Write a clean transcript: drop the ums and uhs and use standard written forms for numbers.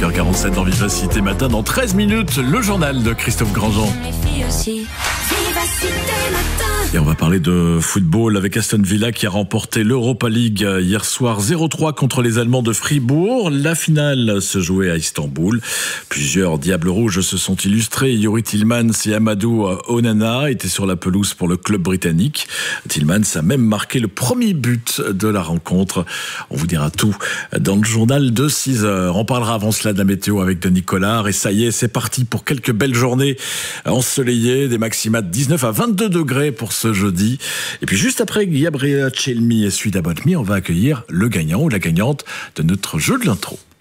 5h47 dans Vivacité Matin. Dans 13 minutes, le journal de Christophe Grandjean. Et on va parler de football avec Aston Villa qui a remporté l'Europa League hier soir 0-3 contre les Allemands de Fribourg. La finale se jouait à Istanbul. Plusieurs Diables Rouges se sont illustrés. Youri Tillmans et Amadou Onana étaient sur la pelouse pour le club britannique. Tillmans a même marqué le premier but de la rencontre. On vous dira tout dans le journal de 6h. On parlera avant cela de la météo avec Denis Collard. Et ça y est, c'est parti pour quelques belles journées ensoleillées, des maxima de 19 à 22 degrés pour ce jeudi. Et puis juste après Gabriela Celmi et Suida Botmi, on va accueillir le gagnant ou la gagnante de notre jeu de l'intro.